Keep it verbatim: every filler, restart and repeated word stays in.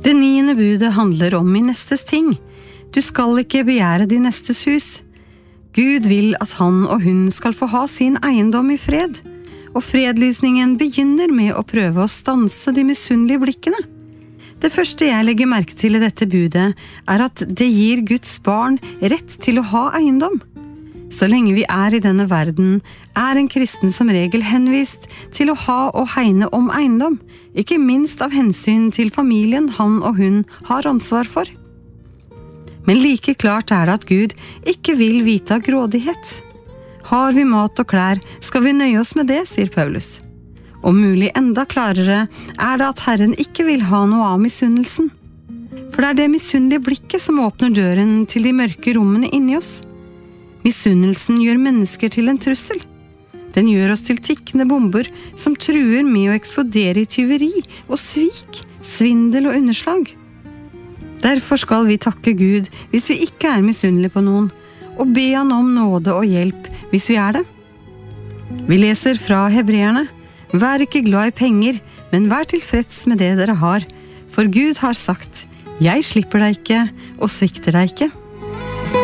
Det niende budet handler om min nestes ting. Du skal ikke begjære din nestes hus. Gud vil at han og hun skal få ha sin eiendom i fred, og fredlysningen begynner med å prøve å stanse de misunnelige blikkene. Det første jeg legger merke til i dette budet er at det gir Guds barn rett til å ha eiendom. Så lenge vi er i denne verden, er en kristen som regel henvist til å ha og hegne om eiendom, ikke minst av hensyn til familien han og hun har ansvar for. Men like klart er det at Gud ikke vil vite av grådighet. Har vi mat og klær, skal vi nøye oss med det, sier Paulus. Om mulig enda klarere er det at Herren ikke vil ha noe av misunnelsen. For det er det misunnelige blikket som åpner døren til de mørke rommene inni oss. Misunnelsen gjør mennesker til en trussel. Den gjør oss til tikkende bomber som truer med å eksplodere i tyveri og svik, svindel og underslag. Derfor skal vi takke Gud hvis vi ikke er misunnelige på noen, og be han om nåde og hjelp hvis vi er det. Vi leser fra Hebreerne: Vær ikke glad i penger, men vær tilfreds med det dere har, for Gud har sagt: Jeg slipper deg ikke og svikter deg ikke.